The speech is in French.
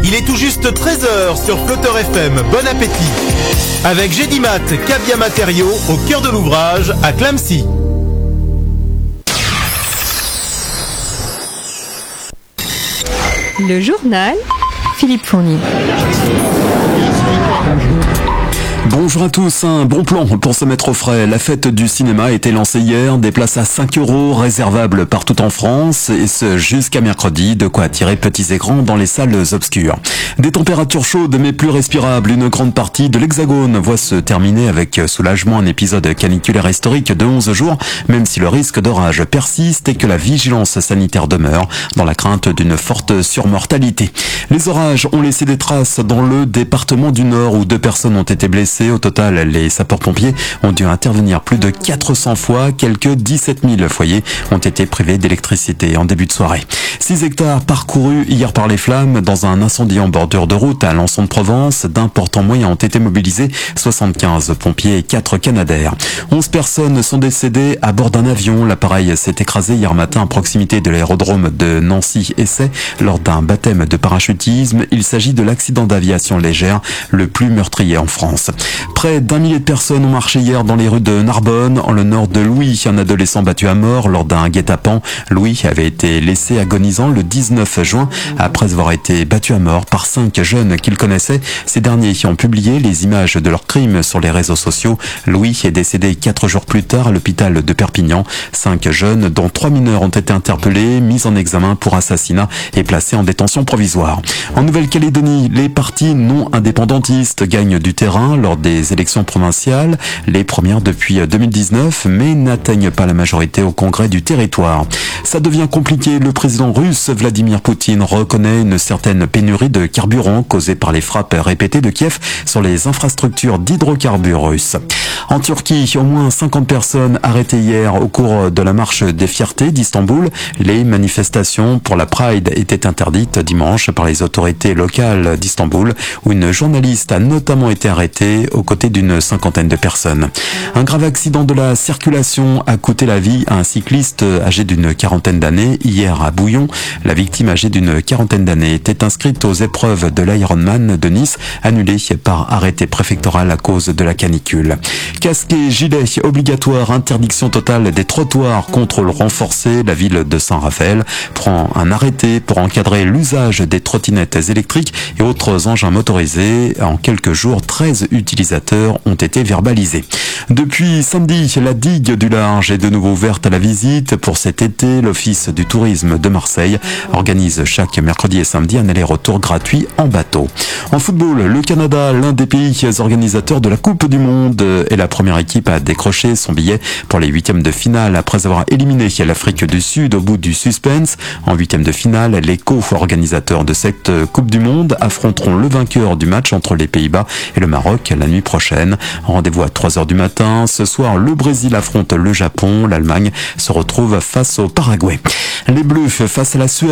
Il est tout juste 13h sur Flotteur FM. Bon appétit. Avec Gédimat, Cavia Matériaux, au cœur de l'ouvrage, à Clamecy. Le journal, Philippe Fournier. Bonjour à tous, un bon plan pour se mettre au frais. La fête du cinéma a été lancée hier, des places à 5 € réservables partout en France et ce jusqu'à mercredi, de quoi attirer petits et grands dans les salles obscures. Des températures chaudes mais plus respirables, une grande partie de l'Hexagone voit se terminer avec soulagement un épisode caniculaire historique de 11 jours, même si le risque d'orage persiste et que la vigilance sanitaire demeure dans la crainte d'une forte surmortalité. Les orages ont laissé des traces dans le département du Nord où 2 personnes ont été blessées. Au total, les sapeurs-pompiers ont dû intervenir plus de 400 fois. Quelques 17 000 foyers ont été privés d'électricité en début de soirée. 6 hectares parcourus hier par les flammes dans un incendie en bordure de route à Alençon de Provence. D'importants moyens ont été mobilisés, 75 pompiers et 4 Canadair. 11 personnes sont décédées à bord d'un avion. L'appareil s'est écrasé hier matin à proximité de l'aérodrome de Nancy-Essay lors d'un baptême de parachutisme. Il s'agit de l'accident d'aviation légère le plus meurtrier en France. Près d'1 millier de personnes ont marché hier dans les rues de Narbonne, en le nord de Louis. Un adolescent battu à mort lors d'un guet-apens. Louis avait été laissé agonisant le 19 juin après avoir été battu à mort par 5 jeunes qu'il connaissait. Ces derniers ont publié les images de leurs crimes sur les réseaux sociaux. Louis est décédé 4 jours plus tard à l'hôpital de Perpignan. 5 jeunes, dont 3 mineurs, ont été interpellés, mis en examen pour assassinat et placés en détention provisoire. En Nouvelle-Calédonie, les partis non indépendantistes gagnent du terrain lors des élections provinciales, les premières depuis 2019, mais n'atteignent pas la majorité au congrès du territoire. Ça devient compliqué. Le président russe Vladimir Poutine reconnaît une certaine pénurie de carburant causée par les frappes répétées de Kiev sur les infrastructures d'hydrocarbures russes. En Turquie, au moins 50 personnes arrêtées hier au cours de la marche des fiertés d'Istanbul. Les manifestations pour la Pride étaient interdites dimanche par les autorités locales d'Istanbul, où une journaliste a notamment été arrêtée aux côtés d'une 50aine de personnes. Un grave accident de la circulation a coûté la vie à un cycliste âgé d'une 40aine d'années hier à Bouillon. La victime âgée d'une 40aine d'années était inscrite aux épreuves de l'Ironman de Nice, annulée par arrêté préfectoral à cause de la canicule. Casque et gilet obligatoire, interdiction totale des trottoirs, contrôle renforcé. La ville de Saint-Raphaël prend un arrêté pour encadrer l'usage des trottinettes électriques et autres engins motorisés. En quelques jours, 13 utilisateurs ont été verbalisés. Depuis samedi, la digue du Large est de nouveau ouverte à la visite. Pour cet été, l'Office du tourisme de Marseille organise chaque mercredi et samedi un aller-retour gratuit en bateau. En football, le Canada, l'un des pays organisateurs de la Coupe du Monde, est la première équipe à décrocher son billet pour les 8e de finale après avoir éliminé l'Afrique du Sud au bout du suspense. En 8e de finale, les co-organisateurs de cette Coupe du Monde affronteront le vainqueur du match entre les Pays-Bas et le Maroc la nuit prochaine. Rendez-vous à 3h du matin. Ce soir, le Brésil affronte le Japon. L'Allemagne se retrouve face au Paraguay. Les Bleus face à la Suède.